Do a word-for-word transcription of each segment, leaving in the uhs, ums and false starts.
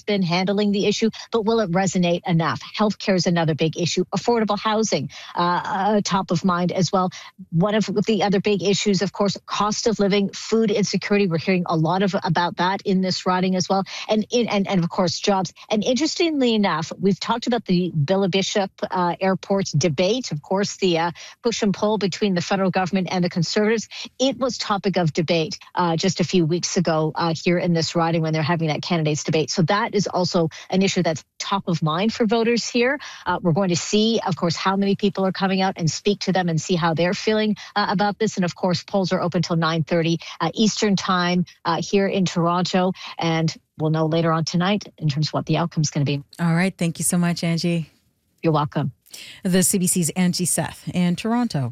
been handling the issue, but will it resonate enough? Healthcare is another big issue. Affordable housing, uh, uh, top of mind as well. One of the other big issues, of course, cost of living, food insecurity. We're hearing a lot of about that in this riding as well, and in, and and of course jobs. And interestingly enough, we've talked about the Billy Bishop uh, Airport debate. Of course, the uh, push and pull between the federal government and the Conservatives. It was topic of debate uh, just a few weeks ago uh, here in this riding when they're having that candidates debate. So that is also an issue that's top of mind for voters here. Uh, we're going to see, of course, how many people are coming out and speak to them and see how they're feeling uh, about this. And of course, polls are open till nine thirty uh, Eastern time uh, here in Toronto. And we'll know later on tonight in terms of what the outcome is going to be. All right. Thank you so much, Angie. You're welcome. The C B C's Angie Seth in Toronto.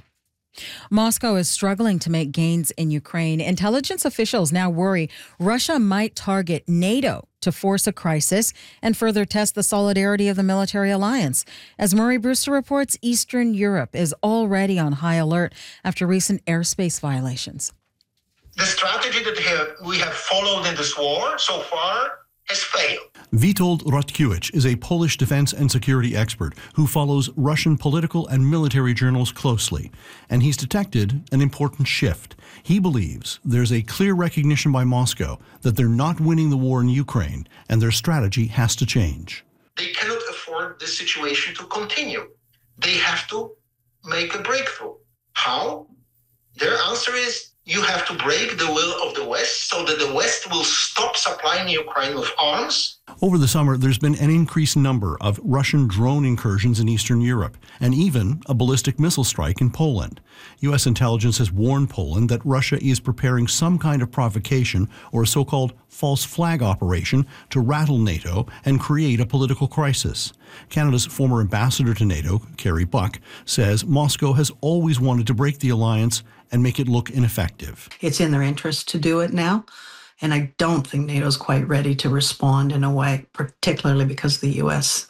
Moscow is struggling to make gains in Ukraine. Intelligence officials now worry Russia might target NATO to force a crisis and further test the solidarity of the military alliance. As Murray Brewster reports, Eastern Europe is already on high alert after recent airspace violations. The strategy that we have, we have followed in this war so far has failed. Witold Rotkiewicz is a Polish defense and security expert who follows Russian political and military journals closely, and he's detected an important shift. He believes there's a clear recognition by Moscow that they're not winning the war in Ukraine, and their strategy has to change. They cannot afford this situation to continue. They have to make a breakthrough. How? Their answer is you have to break the will of the West so that the West will stop supplying Ukraine with arms. Over the summer, there's been an increased number of Russian drone incursions in Eastern Europe, and even a ballistic missile strike in Poland. U S intelligence has warned Poland that Russia is preparing some kind of provocation or a so-called false flag operation to rattle NATO and create a political crisis. Canada's former ambassador to NATO, Kerry Buck, says Moscow has always wanted to break the alliance and make it look ineffective. It's in their interest to do it now, and I don't think NATO's quite ready to respond in a way, particularly because of the U S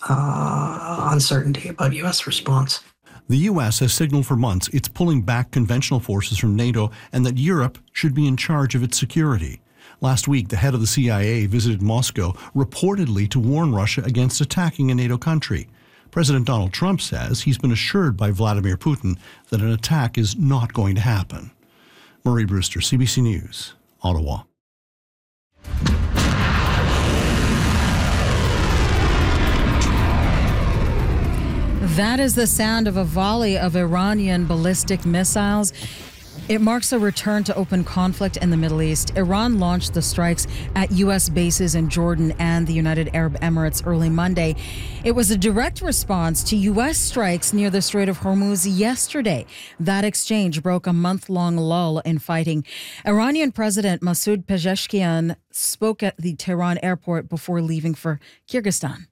uh, uncertainty about U S response. The U S has signaled for months it's pulling back conventional forces from NATO and that Europe should be in charge of its security. Last week, the head of the C I A visited Moscow, reportedly to warn Russia against attacking a NATO country. President Donald Trump says he's been assured by Vladimir Putin that an attack is not going to happen. Murray Brewster, C B C News, Ottawa. That is the sound of a volley of Iranian ballistic missiles. It marks a return to open conflict in the Middle East. Iran launched the strikes at U S bases in Jordan and the United Arab Emirates early Monday. It was a direct response to U S strikes near the Strait of Hormuz yesterday. That exchange broke a month-long lull in fighting. Iranian President Masoud Pezeshkian spoke at the Tehran airport before leaving for Kyrgyzstan.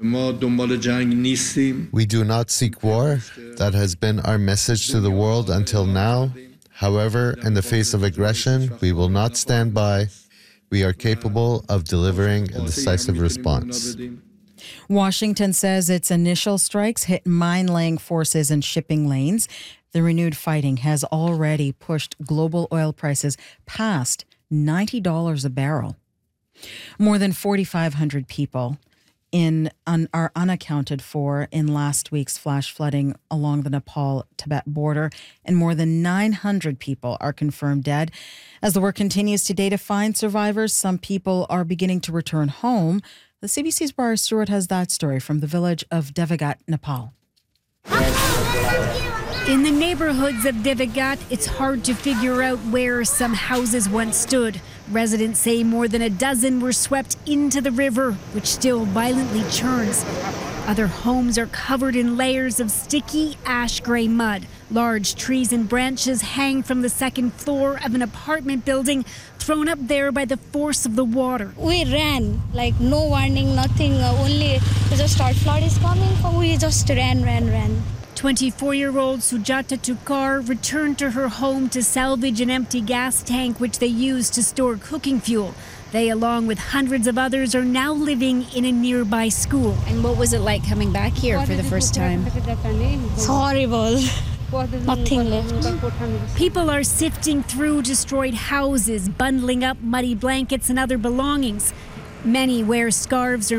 We do not seek war. That has been our message to the world until now. However, in the face of aggression, we will not stand by. We are capable of delivering a decisive response. Washington says its initial strikes hit mine-laying forces and shipping lanes. The renewed fighting has already pushed global oil prices past ninety dollars a barrel. More than forty-five hundred people in un, are unaccounted for in last week's flash flooding along the Nepal-Tibet border, and more than nine hundred people are confirmed dead. As the work continues today to find survivors, some people are beginning to return home. The C B C's Briar Stewart has that story from the village of Devagat, Nepal. In the neighborhoods of Devagat, it's hard to figure out where some houses once stood. Residents say more than a dozen were swept into the river, which still violently churns. Other homes are covered in layers of sticky, ash-gray mud. Large trees and branches hang from the second floor of an apartment building, thrown up there by the force of the water. We ran, like no warning, nothing, uh, only just our flood is coming, we just ran, ran, ran. twenty-four-year-old Sujata Tukar returned to her home to salvage an empty gas tank which they used to store cooking fuel. They, along with hundreds of others, are now living in a nearby school. And what was it like coming back here for the first time? It's horrible. Nothing left. People are sifting through destroyed houses, bundling up muddy blankets and other belongings. Many wear scarves or